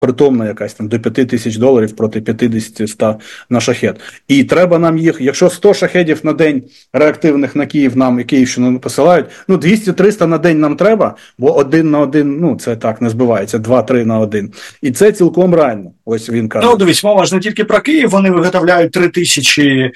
притомна якась там до $5000 проти 50-100 на шахет. І треба нам їх, якщо 100 шахедів на день реактивних на Київ нам і Київщину посилають, 200-300 на день нам треба, бо 1 на 1, це так не збивається, 2-3 на 1. І це цілком реально. Ось він каже. Дивись, мова ж не тільки про Київ, вони виготовляють 3000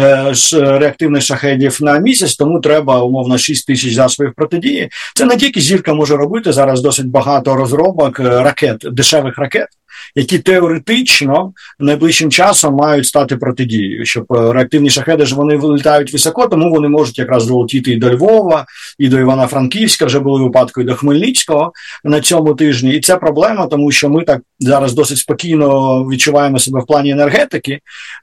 реактивних шахедів на місяць, тому треба, умовно, 6000 засобів протидії. Це не тільки Зірка може робити, зараз досить багато розробок ракет, дешевих ракет, які теоретично найближчим часом мають стати протидією, щоб реактивні шахеди ж вони вилітають високо, тому вони можуть якраз долетіти і до Львова, і до Івано-Франківська, вже були випадки і до Хмельницького на цьому тижні. І це проблема, тому що ми так зараз досить спокійно відчуваємо себе в плані енергетики,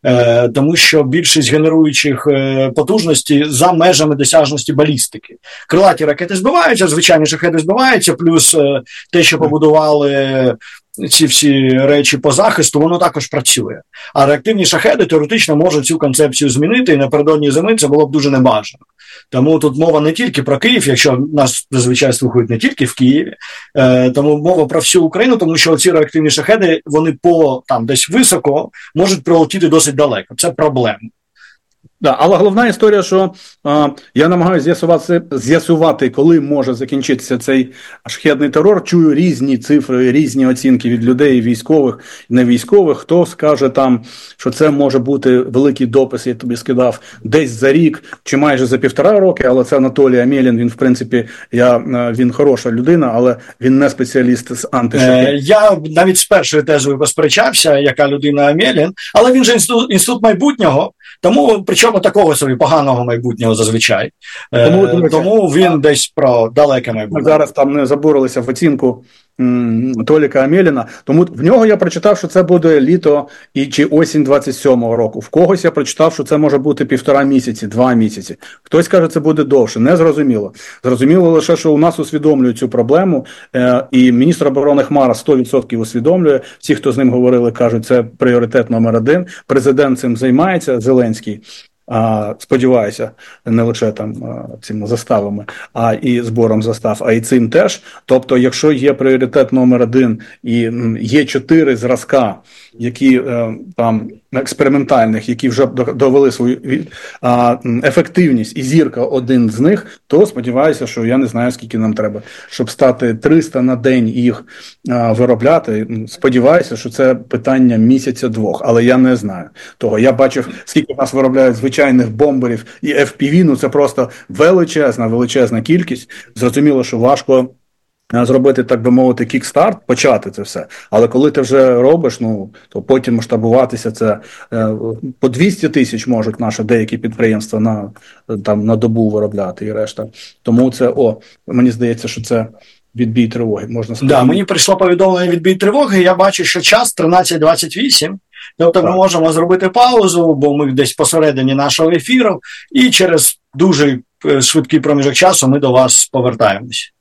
тому що більшість генеруючих потужностей за межами досяжності балістики. Крилаті ракети збиваються, звичайні шахеди збиваються, плюс те, що побудували ці всі речі по захисту, воно також працює. А реактивні шахеди теоретично можуть цю концепцію змінити, і напередодні зими це було б дуже небажано. Тому тут мова не тільки про Київ, якщо нас зазвичай слухають не тільки в Києві, тому мова про всю Україну, тому що ці реактивні шахеди, вони десь високо можуть прилетіти досить далеко. Це проблема. Да, але головна історія, що я намагаюся з'ясувати, коли може закінчитися цей шахедний терор. Чую різні цифри, різні оцінки від людей, військових, не військових. Хто скаже там, що це може бути великий допис, я тобі скидав, десь за рік чи майже за 1,5 роки, але це Анатолій Амєлін, він в принципі, він хороша людина, але він не спеціаліст з антишахедів. Я навіть з першою тезою посперечався, яка людина Амєлін, але він же інститут майбутнього, тому, причому такого собі поганого майбутнього зазвичай. Тому він десь про далеке майбутнє. Ми зараз там не забурилися в оцінку Толіка Амєліна. Тому в нього я прочитав, що це буде літо чи осінь 27-го року. В когось я прочитав, що це може бути 1,5 місяці, 2 місяці. Хтось каже, це буде довше. Не зрозуміло. Зрозуміло лише, що у нас усвідомлюють цю проблему, і міністр оборони Хмара 100% усвідомлює. Всі, хто з ним говорили, кажуть, це пріоритет номер 1. Президент цим займається, Зеленський. Сподіваюся, не лише там цими заставами, а і збором застав, а і цим теж. Тобто, якщо є пріоритет номер 1 і є 4 зразка, які там експериментальних, які вже довели свою ефективність, і Зірка один з них, то сподіваюся, що я не знаю, скільки нам треба, щоб стати 300 на день їх виробляти. Сподіваюся, що це питання місяця-2, але я не знаю того. Я бачив, скільки в нас виробляють звичайних бомберів і FPV, це просто величезна кількість. Зрозуміло, що важко зробити, так би мовити, кікстарт, почати це все. Але коли ти вже робиш, то потім масштабуватися це по 200 тисяч можуть наші деякі підприємства на добу виробляти і решта. Тому це, мені здається, що це відбій тривоги, можна сказати. Да, мені прийшло повідомлення відбій тривоги, я бачу, що час 13:28, тобто ми можемо зробити паузу, бо ми десь посередині нашого ефіру, і через дуже швидкий проміжок часу ми до вас повертаємось.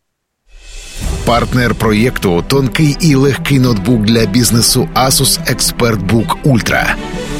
Партнер проєкту – тонкий і легкий ноутбук для бізнесу Asus ExpertBook Ultra.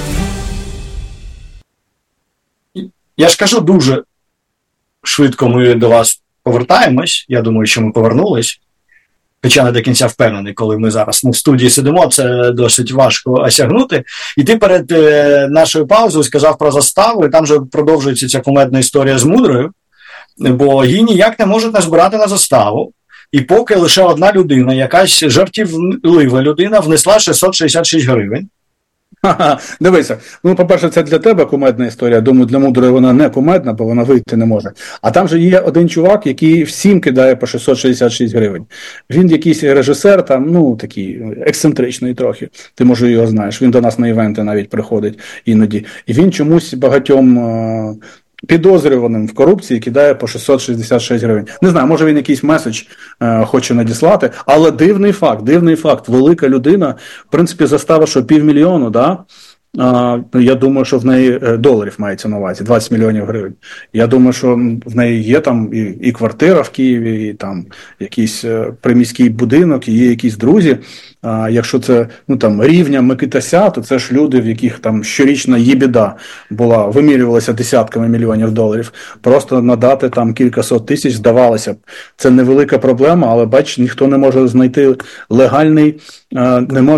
Я ж кажу, дуже швидко ми до вас повертаємось. Я думаю, що ми повернулись. Хоча не до кінця впевнений, коли ми зараз в студії сидимо, це досить важко осягнути. І ти перед нашою паузою сказав про заставу, і там же продовжується ця кумедна історія з Мудрою, бо її ніяк не можуть назбирати на заставу. І поки лише одна людина, якась жартівлива людина, внесла 666 гривень. Дивися, по-перше, це для тебе кумедна історія. Думаю, для Мудрої вона не кумедна, бо вона вийти не може. А там же є один чувак, який всім кидає по 666 гривень. Він якийсь режисер, такий ексцентричний трохи. Ти, може, його знаєш. Він до нас на івенти навіть приходить іноді. І він чомусь багатьом підозрюваним в корупції кидає по 666 гривень. Не знаю, може він якийсь меседж хоче надіслати, але дивний факт, велика людина, в принципі, застава, що 500 000, да? Я думаю, що в неї доларів мається на увазі, 20 мільйонів гривень. Я думаю, що в неї є там і квартира в Києві, і там якийсь приміський будинок, і є якісь друзі. Якщо це рівня Микитася, то це ж люди, в яких там щорічна їбіда була, вимірювалася десятками мільйонів доларів. Просто надати там кількасот тисяч, здавалося б, це невелика проблема, але бач, ніхто не може знайти легальний, не може